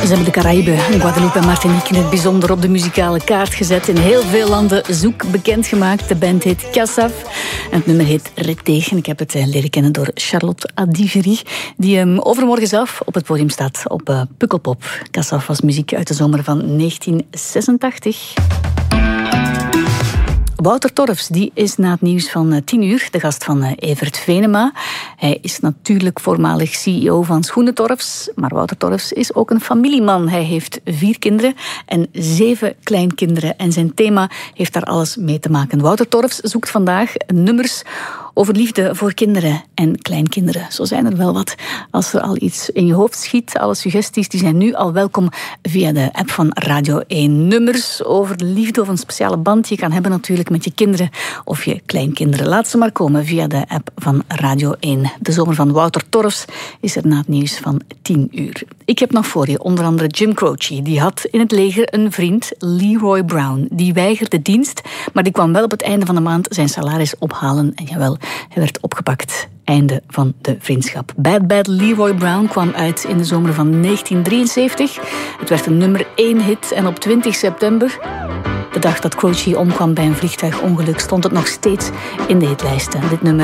Ze hebben de Caraïben, Guadeloupe en Martinique in het bijzonder op de muzikale kaart gezet. In heel veel landen zoek bekendgemaakt. De band heet Kassav en het nummer heet Rété. En ik heb het leren kennen door Charlotte Adivery, die overmorgen zelf op het podium staat op Pukkelpop. Kassav was muziek uit de zomer van 1986. Wouter Torfs, die is na het nieuws van 10 uur de gast van Evert Venema. Hij is natuurlijk voormalig CEO van Schoenentorfs, maar Wouter Torfs is ook een familieman. Hij heeft 4 kinderen en 7 kleinkinderen en zijn thema heeft daar alles mee te maken. Wouter Torfs zoekt vandaag nummers over liefde voor kinderen en kleinkinderen. Zo zijn er wel wat. Als er al iets in je hoofd schiet, alle suggesties, die zijn nu al welkom via de app van Radio 1. Nummers over liefde of een speciale band je kan hebben natuurlijk met je kinderen of je kleinkinderen. Laat ze maar komen via de app van Radio 1. De zomer van Wouter Torfs is er na het nieuws van 10 uur. Ik heb nog voor je onder andere Jim Croce. Die had in het leger een vriend, Leroy Brown. Die weigerde dienst, maar die kwam wel op het einde van de maand zijn salaris ophalen. En jawel, hij werd opgepakt. Einde van de vriendschap. Bad Bad Leroy Brown kwam uit in de zomer van 1973. Het werd een nummer 1 hit en op 20 september, de dag dat Croce omkwam bij een vliegtuigongeluk, stond het nog steeds in de hitlijsten. Dit nummer